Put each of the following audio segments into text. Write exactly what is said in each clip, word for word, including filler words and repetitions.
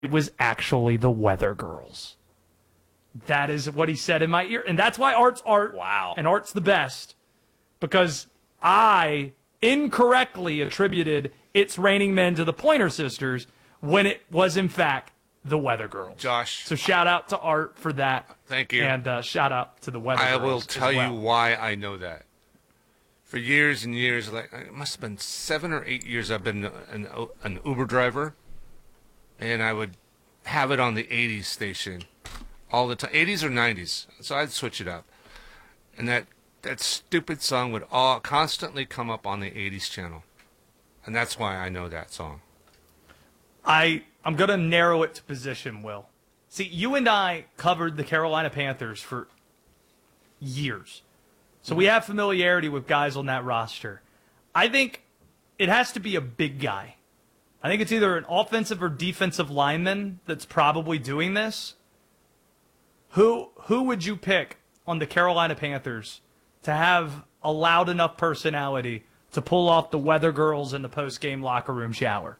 it was actually the Weather Girls. That is what he said in my ear. And that's why art's art. Wow. And art's the best. Because I incorrectly attributed It's Raining Men to the Pointer Sisters when it was, in fact, the Weather Girls. Josh. So shout out to Art for that. Thank you. And uh, shout out to the Weather I Girls. will tell well. you why I know that. For years and years, like it must have been seven or eight years, I've been an, an Uber driver, and I would have it on the eighties station all the time, eighties or nineties. So I'd switch it up, and that that stupid song would all constantly come up on the eighties channel, and that's why I know that song. I I'm gonna narrow it to position, Will. See, you and I covered the Carolina Panthers for years. So we have familiarity with guys on that roster. I think it has to be a big guy. I think it's either an offensive or defensive lineman that's probably doing this. Who who would you pick on the Carolina Panthers to have a loud enough personality to pull off the Weather Girls in the post-game locker room shower?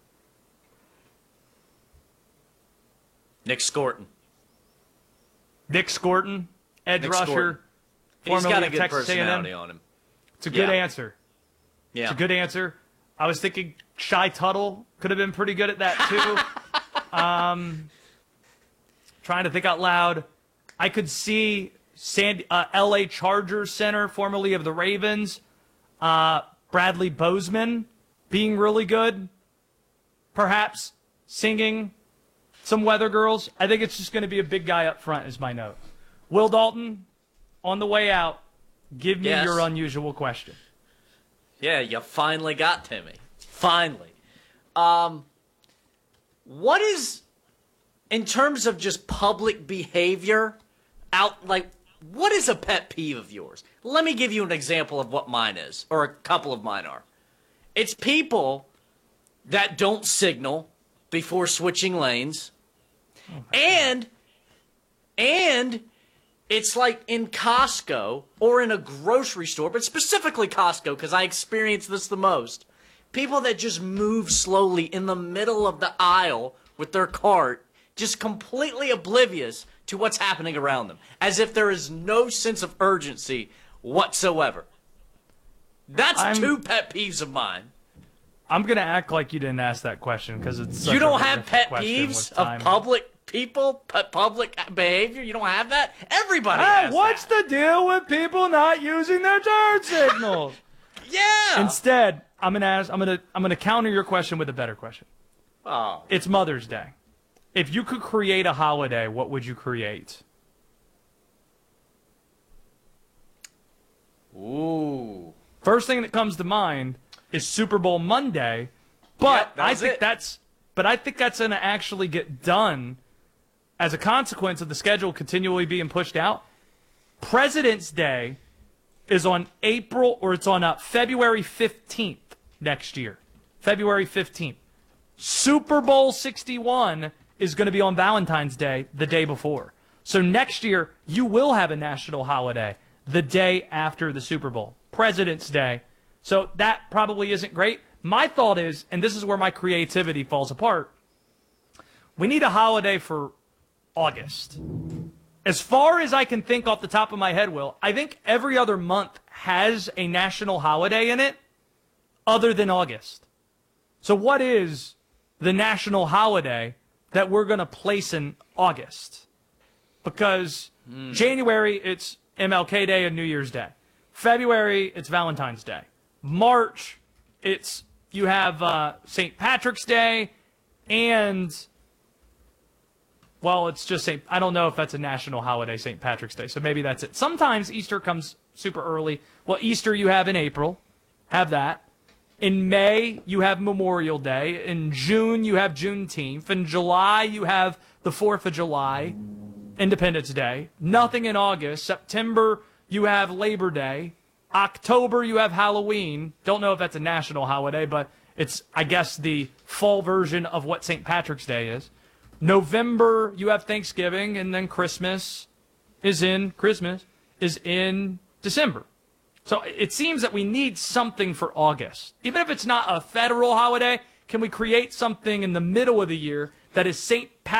Nick Scorton. Nick Scorton, edge Nick rusher. Scorton. He's Formerly got a of good Texas A and M. personality on him. It's a good Yeah. answer. Yeah. It's a good answer. I was thinking Shy Tuttle could have been pretty good at that too. um, trying to think out loud. I could see San, uh, L A Chargers center, formerly of the Ravens, uh, Bradley Bozeman being really good. Perhaps singing some Weather Girls. I think it's just going to be a big guy up front is my note. Will Dalton, on the way out, give me Yes. your unusual question. Yeah, you finally got to me. Finally. Um, what is, in terms of just public behavior, out like, what is a pet peeve of yours? Let me give you an example of what mine is, or a couple of mine are. It's people that don't signal before switching lanes, oh and, and it's like in Costco or in a grocery store, but specifically Costco, because I experience this the most. People that just move slowly in the middle of the aisle with their cart, just completely oblivious to what's happening around them, as if there is no sense of urgency whatsoever. That's I'm, two pet peeves of mine. I'm going to act like you didn't ask that question because it's such You don't a have pet question peeves with time. of public people, pu- public behavior? You don't have that? Everybody Hey, has what's that. the deal with people not using their turn signals? Yeah. Instead, I'm going to ask I'm going to I'm going to counter your question with a better question. Oh. It's Mother's Day. If you could create a holiday, what would you create? Ooh. First thing that comes to mind is Super Bowl Monday, but Yep, that I was think it. that's but I think that's going to actually get done as a consequence of the schedule continually being pushed out. President's Day is on April or it's on uh, February fifteenth next year. February fifteenth. Super Bowl sixty-one is going to be on Valentine's Day the day before. So next year you will have a national holiday the day after the Super Bowl. President's Day. So that probably isn't great. My thought is, and this is where my creativity falls apart, we need a holiday for August. As far as I can think off the top of my head, Will, I think every other month has a national holiday in it other than August. So what is the national holiday that we're going to place in August? Because mm. January, it's M L K Day and New Year's Day. February, it's Valentine's Day. March, it's you have uh, Saint Patrick's Day, and, well, it's just Saint I don't know if that's a national holiday, Saint Patrick's Day, so maybe that's it. Sometimes Easter comes super early. Well, Easter you have in April. Have that. In May, you have Memorial Day. In June, you have Juneteenth. In July, you have the fourth of July, Independence Day. Nothing in August. September, you have Labor Day. October, you have Halloween. Don't know if that's a national holiday, but it's, I guess, the fall version of what Saint Patrick's Day is. November, you have Thanksgiving, and then Christmas is in, Christmas is in December. So it seems that we need something for August. Even if it's not a federal holiday, can we create something in the middle of the year that is Saint